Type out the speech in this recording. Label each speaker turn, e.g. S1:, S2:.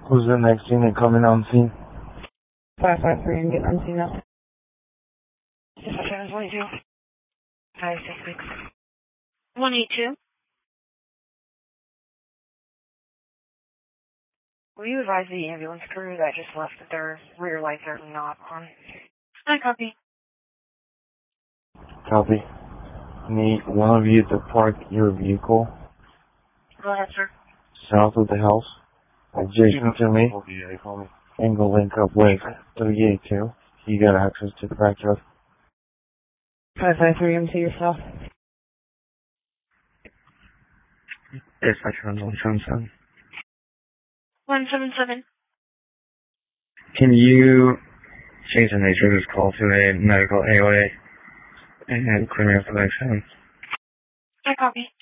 S1: Who's the next unit coming on scene?
S2: 553 and get on scene now.
S3: 722. 566. 182. Will you advise the ambulance crew that just left that their rear lights are not on? I copy.
S1: Copy. Need one of you to park your vehicle
S3: Go ahead, sir.
S1: south of the house, adjacent to me, and go link up with 382. You got access to the back truck.
S2: 553 to yourself.
S4: Dispatcher on 177.
S3: 177.
S4: Can you change the nature of this call to a medical AOA and clear me up the next time?
S3: I copy.